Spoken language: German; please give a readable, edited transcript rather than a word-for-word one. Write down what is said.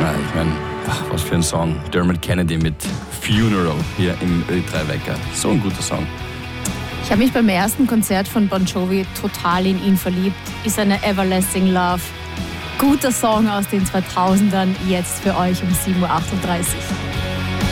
Ich meine, was für ein Song. Dermot Kennedy mit Funeral hier im Ö3-Wecker. So ein guter Song. Ich habe mich beim ersten Konzert von Bon Jovi total in ihn verliebt. Ist eine Everlasting Love. Guter Song aus den 2000ern, jetzt für euch um 7.38 Uhr.